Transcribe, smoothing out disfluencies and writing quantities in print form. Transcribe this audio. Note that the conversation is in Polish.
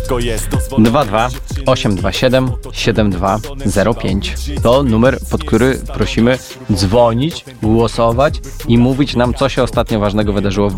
22 827 7205. To numer, pod który prosimy dzwonić, głosować i mówić nam, co się ostatnio ważnego wydarzyło w